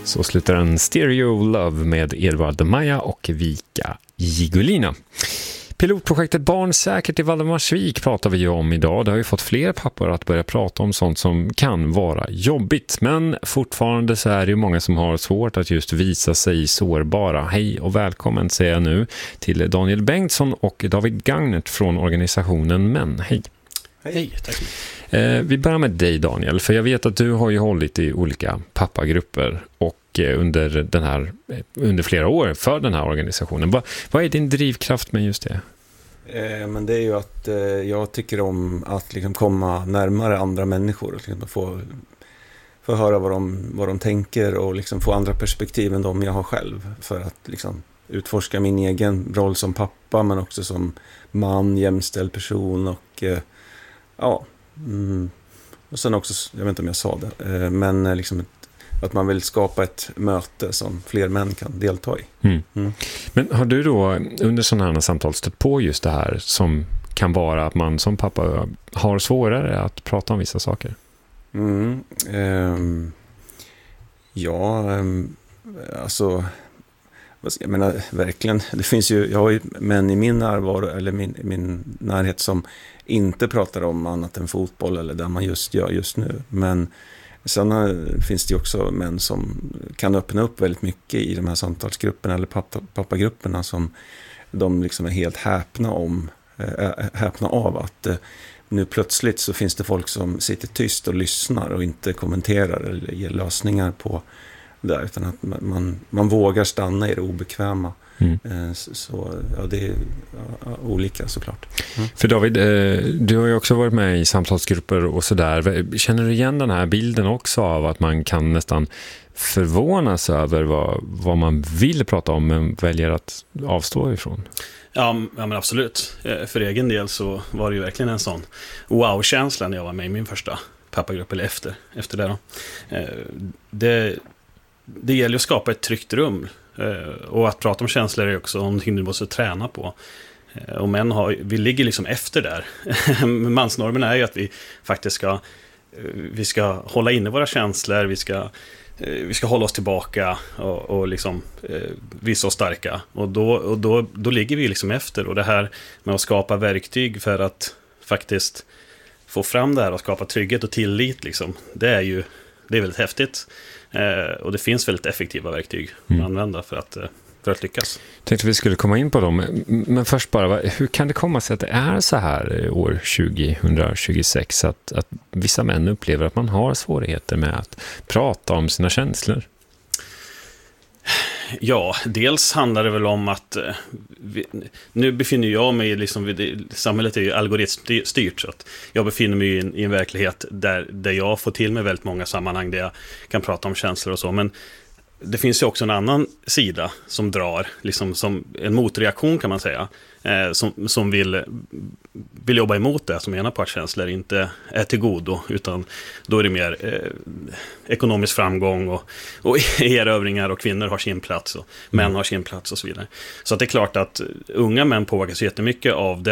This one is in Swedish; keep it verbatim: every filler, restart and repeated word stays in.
Så slutar en Stereo Love med Edvard Maja och Vika Gigolina. Pilotprojektet Barnsäkert i Valdemarsvik pratar vi ju om idag. Det har ju fått fler pappor att börja prata om sånt som kan vara jobbigt. Men fortfarande så är det ju många som har svårt att just visa sig sårbara. Hej och välkommen säger jag nu till Daniel Bengtsson och David Gagnet från organisationen Män. Hej. Hej, tack. Eh, vi börjar med dig Daniel, för jag vet att du har ju hållit i olika pappagrupper och under, den här, under flera år för den här organisationen. Va, vad är din drivkraft med just det? Eh, men det är ju att eh, jag tycker om att liksom komma närmare andra människor och liksom få, få höra vad de, vad de tänker och liksom få andra perspektiv än de jag har själv, för att liksom utforska min egen roll som pappa men också som man, jämställd person och eh, ja, mm, och sen också, jag vet inte om jag sa det, eh, men liksom ett, att man vill skapa ett möte som fler män kan delta i. Mm. Mm. Men har du då under sådana här samtal stött på just det här som kan vara att man som pappa har svårare att prata om vissa saker? Mm, um, ja, um, alltså jag menar verkligen, det finns ju, jag har ju män i min närvaro eller min, min närhet som inte pratar om annat än fotboll eller där man just gör just nu, men sen finns det ju också män som kan öppna upp väldigt mycket i de här samtalsgrupperna eller pappa, pappagrupperna som de liksom är helt häpna om, äh, häpna av att äh, nu plötsligt så finns det folk som sitter tyst och lyssnar och inte kommenterar eller ger lösningar på det, utan att man, man, man vågar stanna i det obekväma. Mm. Så, så ja, det är ja, olika såklart. Mm. För David, du har ju också varit med i samtalsgrupper och sådär. Känner du igen den här bilden också av att man kan nästan förvånas över vad, vad man vill prata om men väljer att avstå ifrån? Ja, ja men absolut. För egen del så var det ju verkligen en sån wow-känsla när jag var med i min första pappagrupp eller efter, efter det då. Det, det gäller att skapa ett tryggt rum. Och att prata om känslor är också någonting du måste träna på. Och män har, vi ligger liksom efter där. Mansnormen är ju att vi faktiskt ska vi ska hålla inne våra känslor, vi ska, vi ska hålla oss tillbaka och, och liksom visa oss starka. Och, då, och då, då ligger vi liksom efter. Och det här med att skapa verktyg för att faktiskt få fram det här och skapa trygghet och tillit liksom, det är ju det är väldigt häftigt. Eh, och det finns väldigt effektiva verktyg mm. att använda för att, för att lyckas. Jag tänkte vi skulle komma in på dem. Men först bara, hur kan det komma sig att det är så här år tjugohundratjugosex att, att vissa män upplever att man har svårigheter med att prata om sina känslor? Ja, dels handlar det väl om att eh, vi, nu befinner jag mig liksom vid, samhället är ju algoritmstyrt, så att jag befinner mig i en, i en verklighet där, där jag får till mig väldigt många sammanhang där jag kan prata om känslor och så, men det finns ju också en annan sida som drar, liksom som en motreaktion kan man säga, eh, som, som vill, vill jobba emot det, som menar på att känslor inte är till godo, utan då är det mer eh, ekonomisk framgång och, och erövringar och kvinnor har sin plats och män har sin plats och så vidare. Så att det är klart att unga män påverkas jättemycket av det.